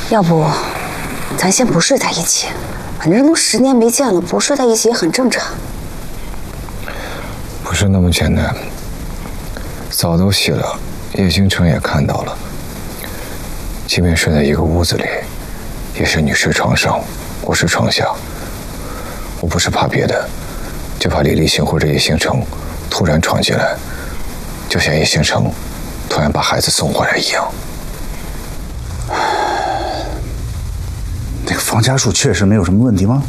要不，咱先不睡在一起，反正都10年没见了，不睡在一起也很正常。 不是那么简单。澡都洗了，叶星辰也看到了。即便睡在一个屋子里，也是你睡床上，我睡床下。我不是怕别的，就怕李立行或者叶星辰突然闯进来，就像叶星辰突然把孩子送回来一样。 那个方家树确实没有什么问题吗？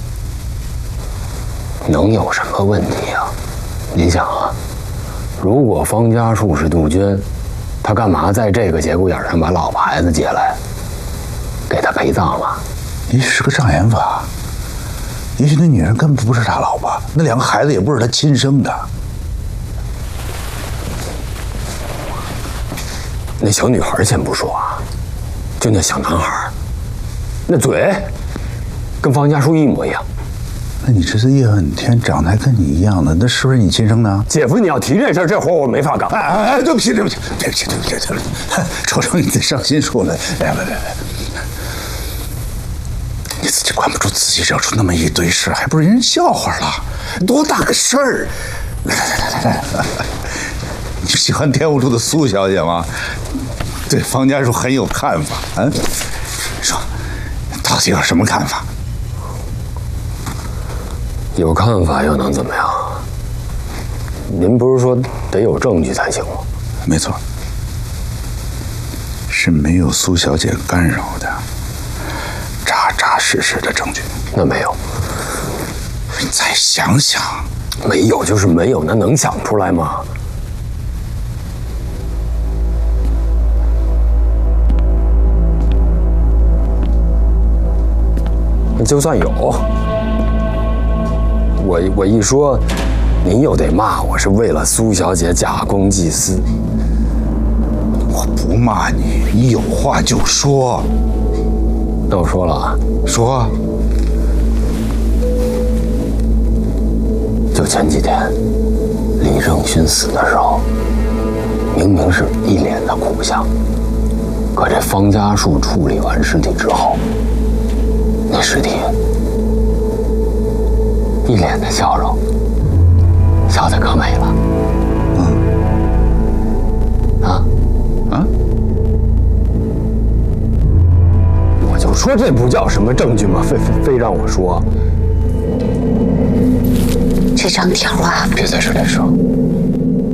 能有什么问题啊？你想啊，如果方家树是杜鹃，他干嘛在这个节骨眼上把老婆孩子接来，给他陪葬了？ 也许是个障眼法，也许那女人根本不是他老婆，那2个孩子也不是他亲生的。 那小女孩先不说啊，就那小男孩，那嘴跟方家树一模一样。 那你这次叶问天长得还跟你一样的，那是不是你亲生的？ 姐夫，你要提这事儿，这活我没法干。 哎，对不起，瞅瞅你的伤心处了。来，你自己管不住自己，惹出那么一堆事，还不是人笑话了？多大个事儿！来，你喜欢天雾处的苏小姐吗？对方家树很有看法。说，到底有什么看法？ 有看法又能怎么样？您不是说得有证据才行吗？ 没错，是没有苏小姐干扰的，扎扎实实的证据。 那没有。 你再想想， 没有就是没有，那能想出来吗？就算有，我一说，您又得骂我是为了苏小姐假公济私。 我不骂你，你有话就说。 那我说了啊， 说。 就前几天，李正勋死的时候，明明是一脸的苦相，可这方家树处理完尸体之后，那尸体一脸的笑容，笑得可美了。我就说这不叫什么证据吗？非让我说。 这张条啊， 别在这里说。